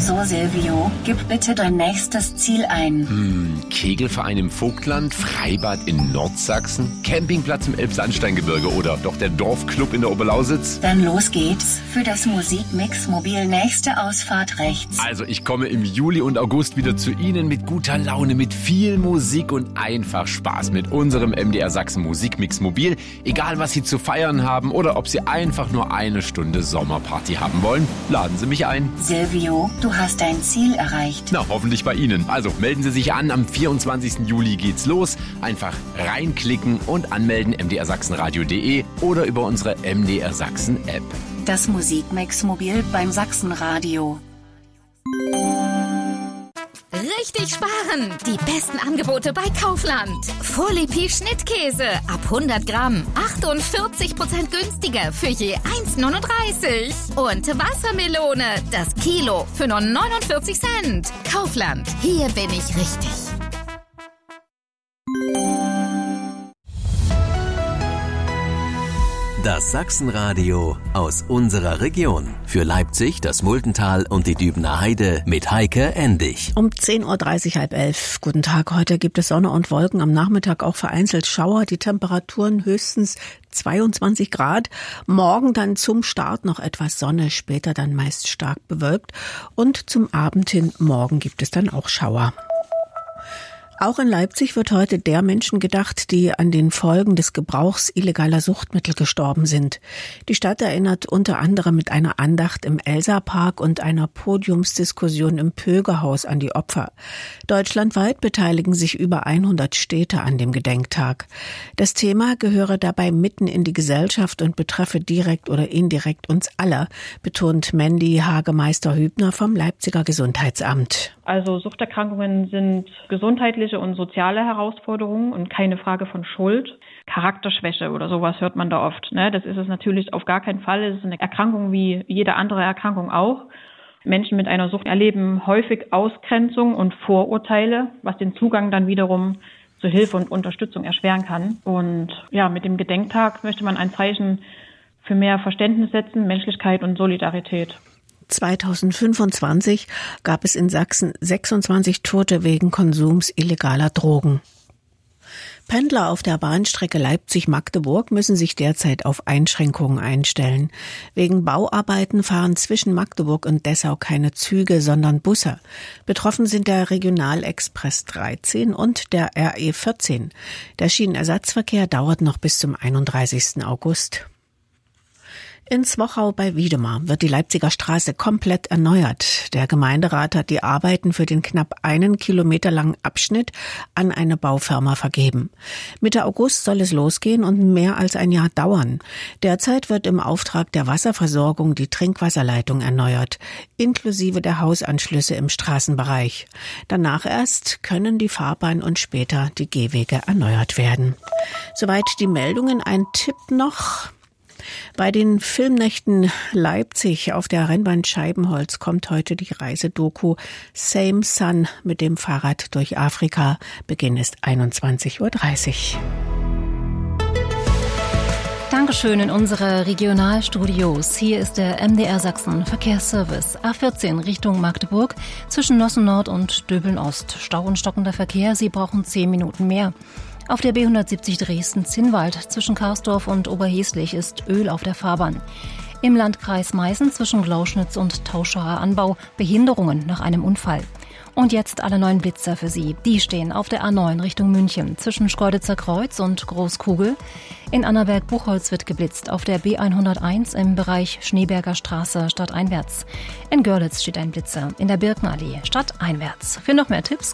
So, Silvio, gib bitte dein nächstes Ziel ein. Kegelverein im Vogtland, Freibad in Nordsachsen, Campingplatz im Elbsandsteingebirge oder doch der Dorfclub in der Oberlausitz? Dann los geht's. Für das Musikmix Mobil nächste Ausfahrt rechts. Also ich komme im Juli und August wieder zu Ihnen mit guter Laune, mit viel Musik und einfach Spaß mit unserem MDR Sachsen Musikmix Mobil. Egal was Sie zu feiern haben oder ob Sie einfach nur eine Stunde Sommerparty haben wollen, laden Sie mich ein. Silvio, du hast dein Ziel erreicht. Na, hoffentlich bei Ihnen. Also melden Sie sich an, am 24. Juli geht's los. Einfach reinklicken und anmelden mdrsachsenradio.de oder über unsere MDR Sachsen App. Das Musikmix Mobil beim Sachsenradio. Richtig sparen! Die besten Angebote bei Kaufland. Folipi Schnittkäse ab 100 Gramm. 48% günstiger für je 1,39. Und Wassermelone, das Kilo für nur 49 Cent. Kaufland, hier bin ich richtig. Das Sachsenradio aus unserer Region. Für Leipzig, das Multental und die Dübener Heide mit Heike Endig. Um 10.30 Uhr, 10:30. Guten Tag. Heute gibt es Sonne und Wolken. Am Nachmittag auch vereinzelt Schauer. Die Temperaturen höchstens 22 Grad. Morgen dann zum Start noch etwas Sonne, später dann meist stark bewölkt. Und zum Abend hin morgen gibt es dann auch Schauer. Auch in Leipzig wird heute der Menschen gedacht, die an den Folgen des Gebrauchs illegaler Suchtmittel gestorben sind. Die Stadt erinnert unter anderem mit einer Andacht im Elsa-Park und einer Podiumsdiskussion im Pögerhaus an die Opfer. Deutschlandweit beteiligen sich über 100 Städte an dem Gedenktag. Das Thema gehöre dabei mitten in die Gesellschaft und betreffe direkt oder indirekt uns alle, betont Mandy Hagemeister-Hübner vom Leipziger Gesundheitsamt. Also Suchterkrankungen sind gesundheitliche und soziale Herausforderungen und keine Frage von Schuld. Charakterschwäche oder sowas hört man da oft. Das ist es natürlich auf gar keinen Fall. Es ist eine Erkrankung wie jede andere Erkrankung auch. Menschen mit einer Sucht erleben häufig Ausgrenzung und Vorurteile, was den Zugang dann wiederum zu Hilfe und Unterstützung erschweren kann. Und ja, mit dem Gedenktag möchte man ein Zeichen für mehr Verständnis setzen, Menschlichkeit und Solidarität. 2025 gab es in Sachsen 26 Tote wegen Konsums illegaler Drogen. Pendler auf der Bahnstrecke Leipzig-Magdeburg müssen sich derzeit auf Einschränkungen einstellen. Wegen Bauarbeiten fahren zwischen Magdeburg und Dessau keine Züge, sondern Busse. Betroffen sind der Regionalexpress 13 und der RE 14. Der Schienenersatzverkehr dauert noch bis zum 31. August. In Zwochau bei Wiedemar wird die Leipziger Straße komplett erneuert. Der Gemeinderat hat die Arbeiten für den knapp 1 Kilometer langen Abschnitt an eine Baufirma vergeben. Mitte August soll es losgehen und mehr als ein Jahr dauern. Derzeit wird im Auftrag der Wasserversorgung die Trinkwasserleitung erneuert, inklusive der Hausanschlüsse im Straßenbereich. Danach erst können die Fahrbahn und später die Gehwege erneuert werden. Soweit die Meldungen. Ein Tipp noch. Bei den Filmnächten Leipzig auf der Rennbahn Scheibenholz kommt heute die Reisedoku Same Sun mit dem Fahrrad durch Afrika. Beginn ist 21.30 Uhr. Dankeschön in unsere Regionalstudios. Hier ist der MDR Sachsen Verkehrsservice. A14 Richtung Magdeburg zwischen Nossen Nord und Döbeln Ost. Stau und stockender Verkehr, Sie brauchen 10 Minuten mehr. Auf der B170 Dresden-Zinnwald zwischen Karsdorf und Oberheslich ist Öl auf der Fahrbahn. Im Landkreis Meißen zwischen Glauschnitz und Tauschacher Anbau Behinderungen nach einem Unfall. Und jetzt alle neuen Blitzer für Sie. Die stehen auf der A9 Richtung München zwischen Schkeuditzer Kreuz und Großkugel. In Annaberg-Buchholz wird geblitzt auf der B101 im Bereich Schneeberger Straße stadteinwärts. In Görlitz steht ein Blitzer in der Birkenallee stadteinwärts. Für noch mehr Tipps